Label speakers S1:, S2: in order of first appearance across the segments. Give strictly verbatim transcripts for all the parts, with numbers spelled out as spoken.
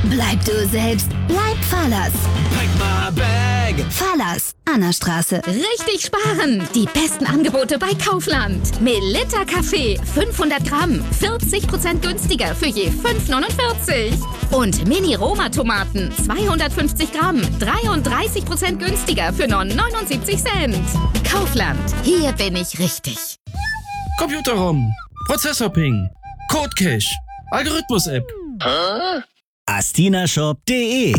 S1: Bleib du selbst. Bleib Fallers.
S2: Pack my bag.
S1: Fallers, Annastraße.
S3: Richtig sparen! Die besten Angebote bei Kaufland. Melitta Kaffee, fünfhundert Gramm, vierzig Prozent günstiger für je fünf neunundvierzig. Und Mini-Roma-Tomaten, zweihundertfünfzig Gramm, dreiunddreißig Prozent günstiger für nur neunundsiebzig Cent. Kaufland, hier bin ich richtig.
S2: Computerrom, Prozessorping, Codecache, Algorithmus-App.
S4: astinashop punkt de.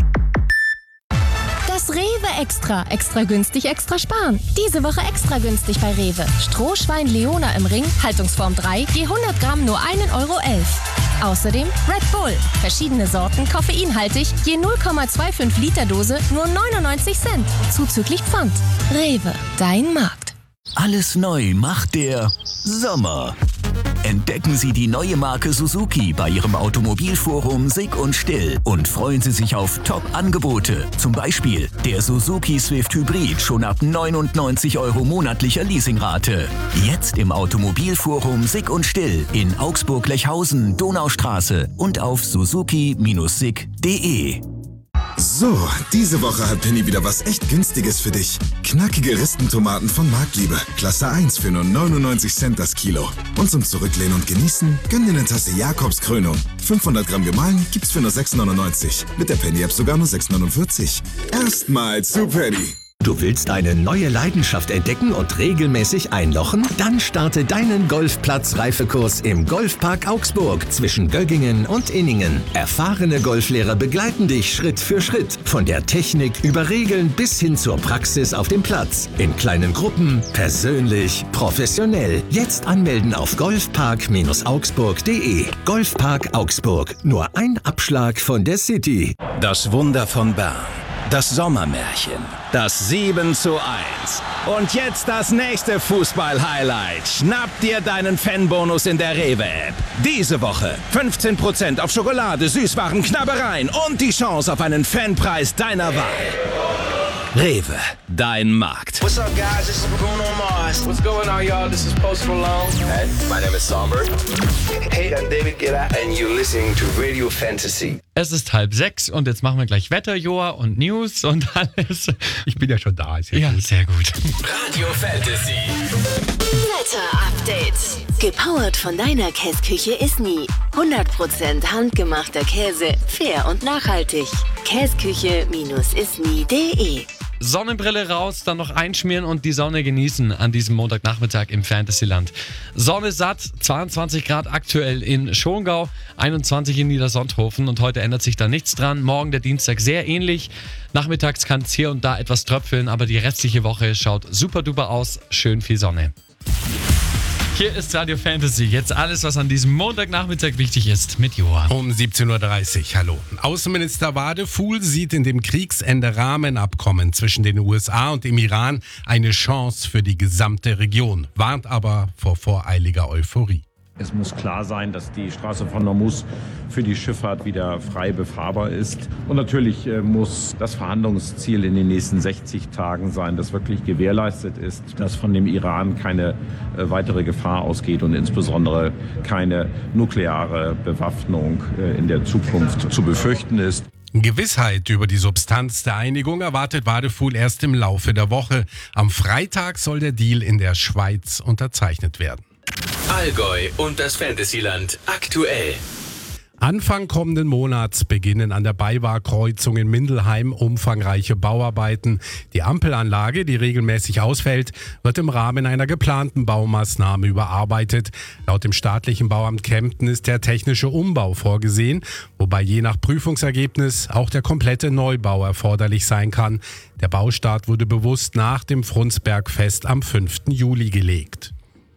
S5: Das Rewe Extra. Extra günstig, extra sparen. Diese Woche extra günstig bei Rewe. Strohschwein Leona im Ring, Haltungsform drei, je hundert Gramm nur ein Euro elf. Außerdem Red Bull. Verschiedene Sorten, koffeinhaltig, je null Komma fünfundzwanzig Liter Dose, nur neunundneunzig Cent. Zuzüglich Pfand. Rewe, dein Markt.
S4: Alles neu macht der Sommer. Entdecken Sie die neue Marke Suzuki bei Ihrem Automobilforum Sick und Still und freuen Sie sich auf Top-Angebote. Zum Beispiel der Suzuki Swift Hybrid schon ab neunundneunzig Euro monatlicher Leasingrate. Jetzt im Automobilforum Sick und Still in Augsburg-Lechhausen, Donaustraße und auf suzuki Bindestrich sick punkt de.
S6: So, diese Woche hat Penny wieder was echt Günstiges für dich. Knackige Ristentomaten von Marktliebe. Klasse eins für nur neunundneunzig Cent das Kilo. Und zum Zurücklehnen und Genießen, gönn dir eine Tasse Jakobskrönung. fünfhundert Gramm gemahlen gibt's für nur sechs neunundneunzig. Mit der Penny-App sogar nur sechs neunundvierzig. Erstmals zu Penny.
S7: Du willst eine neue Leidenschaft entdecken und regelmäßig einlochen? Dann starte deinen Golfplatz-Reifekurs im Golfpark Augsburg zwischen Göggingen und Inningen. Erfahrene Golflehrer begleiten dich Schritt für Schritt. Von der Technik über Regeln bis hin zur Praxis auf dem Platz. In kleinen Gruppen, persönlich, professionell. Jetzt anmelden auf golfpark augsburg punkt de. Golfpark Augsburg. Nur ein Abschlag von der City.
S8: Das Wunder von Bern. Das Sommermärchen. Das sieben zu eins. Und jetzt das nächste Fußball-Highlight. Schnapp dir deinen Fanbonus in der Rewe-App. Diese Woche fünfzehn Prozent auf Schokolade, Süßwaren, Knabbereien und die Chance auf einen Fanpreis deiner Wahl. Rewe, dein Markt.
S9: What's up, guys? This is Bruno Mars. What's going on, y'all? This is Post Malone.
S10: Hey, my name is Songbird.
S9: Hey, I'm David Guetta and you're listening to Radio Fantasy.
S11: Es ist halb sechs und jetzt machen wir gleich Wetter, Joa, und News und alles.
S12: Ich bin ja schon da. Ist ja,
S11: ja
S12: gut.
S11: Sehr gut.
S2: Radio Fantasy.
S1: Wetter Update. Gepowert von deiner Käsküche Isny. hundert Prozent handgemachter Käse, fair und nachhaltig. Käsküche Isny punkt de.
S11: Sonnenbrille raus, dann noch einschmieren und die Sonne genießen an diesem Montagnachmittag im Fantasyland. Sonne satt, zweiundzwanzig Grad aktuell in Schongau, einundzwanzig in Niedersonthofen und heute ändert sich da nichts dran. Morgen der Dienstag sehr ähnlich. Nachmittags kann es hier und da etwas tröpfeln, aber die restliche Woche schaut super duper aus. Schön viel Sonne. Hier ist Radio Fantasy. Jetzt alles, was an diesem Montagnachmittag wichtig ist, mit Johann.
S12: Um siebzehn Uhr dreißig, hallo. Außenminister Wadefuhl sieht in dem Kriegsende-Rahmenabkommen zwischen den U S A und dem Iran eine Chance für die gesamte Region, warnt aber vor voreiliger Euphorie.
S13: Es muss klar sein, dass die Straße von Hormuz für die Schifffahrt wieder frei befahrbar ist. Und natürlich äh, muss das Verhandlungsziel in den nächsten sechzig Tagen sein, dass wirklich gewährleistet ist, dass von dem Iran keine äh, weitere Gefahr ausgeht und insbesondere keine nukleare Bewaffnung äh, in der Zukunft zu befürchten ist.
S12: Gewissheit über die Substanz der Einigung erwartet Wadefuhl erst im Laufe der Woche. Am Freitag soll der Deal in der Schweiz unterzeichnet werden.
S2: Allgäu und das Fantasyland aktuell.
S12: Anfang kommenden Monats beginnen an der Beiwar-Kreuzung in Mindelheim umfangreiche Bauarbeiten. Die Ampelanlage, die regelmäßig ausfällt, wird im Rahmen einer geplanten Baumaßnahme überarbeitet. Laut dem staatlichen Bauamt Kempten ist der technische Umbau vorgesehen, wobei je nach Prüfungsergebnis auch der komplette Neubau erforderlich sein kann. Der Baustart wurde bewusst nach dem Frundsbergfest am fünften Juli gelegt.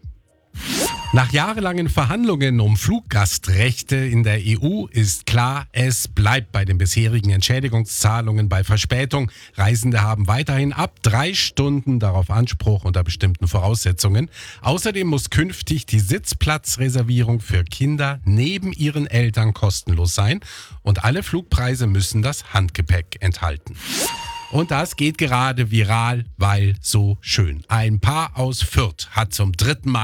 S12: Nach jahrelangen Verhandlungen um Fluggastrechte in der E U ist klar, es bleibt bei den bisherigen Entschädigungszahlungen bei Verspätung. Reisende haben weiterhin ab drei Stunden darauf Anspruch unter bestimmten Voraussetzungen. Außerdem muss künftig die Sitzplatzreservierung für Kinder neben ihren Eltern kostenlos sein und alle Flugpreise müssen das Handgepäck enthalten. Und das geht gerade viral, weil so schön. Ein Paar aus Fürth hat zum dritten Mal